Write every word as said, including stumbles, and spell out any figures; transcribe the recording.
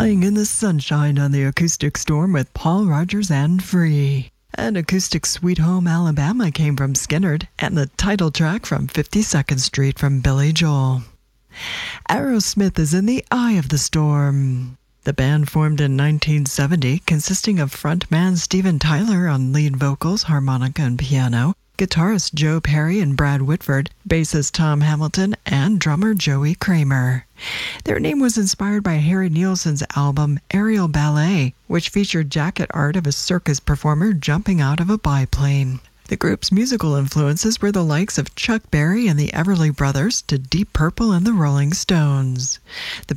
Flying in the Sunshine on the Acoustic Storm with Paul Rogers and Free. And Acoustic Sweet Home Alabama came from Skynyrd, and the title track from fifty-second Street from Billy Joel. Aerosmith is in the eye of the storm. The band formed in nineteen seventy, consisting of frontman Steven Tyler on lead vocals, harmonica, and piano, guitarist Joe Perry and Brad Whitford, bassist Tom Hamilton, and drummer Joey Kramer. Their name was inspired by Harry Nilsson's album Aerial Ballet, which featured jacket art of a circus performer jumping out of a biplane. The group's musical influences were the likes of Chuck Berry and the Everly Brothers to Deep Purple and the Rolling Stones. The